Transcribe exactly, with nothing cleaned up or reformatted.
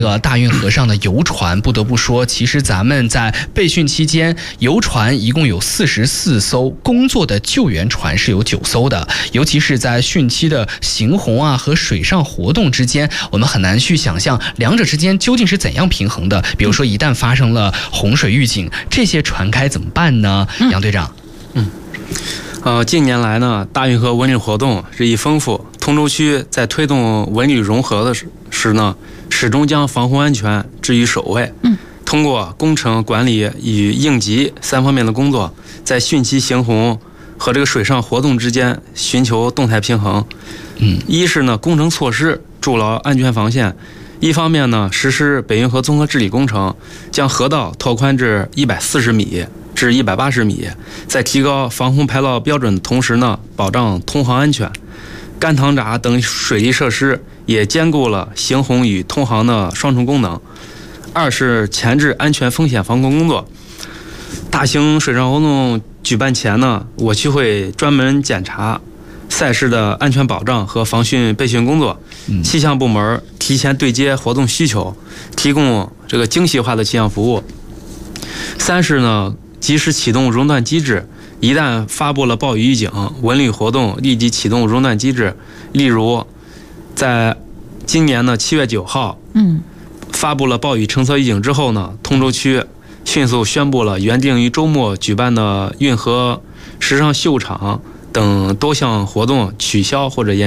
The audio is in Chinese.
呃，大运河上的游船，不得不说，其实咱们在备训期间，游船一共有四十四艘，工作的救援船是有九艘的。尤其是在汛期的行洪啊和水上活动之间，我们很难去想象两者之间究竟是怎样平衡的。比如说，一旦发生了洪水预警，这些船该怎么办呢？嗯、杨队长， 嗯，呃，近年来呢，大运河文旅活动日益丰富，通州区在推动文旅融合的时呢。始终将防洪安全置于首位。嗯，通过工程管理与应急三方面的工作，在汛期行洪和这个水上活动之间寻求动态平衡。嗯，一是呢工程措施筑牢安全防线，一方面呢实施北运河综合治理工程，将河道拓宽至一百四十米至一百八十米，在提高防洪排涝标准的同时呢，保障通航安全。干塘闸等水利设施也兼顾了行洪与通航的双重功能。二是前置安全风险防控工作。大型水上活动举办前呢，我区会专门检查赛事的安全保障和防汛备训工作。气象部门提前对接活动需求，提供这个精细化的气象服务。三是呢，及时启动熔断机制。一旦发布了暴雨预警，文旅活动立即启动熔断机制。例如，在今年的七月九号，嗯，发布了暴雨橙色预警之后呢，通州区迅速宣布了原定于周末举办的运河时尚秀场等多项活动取消或者延。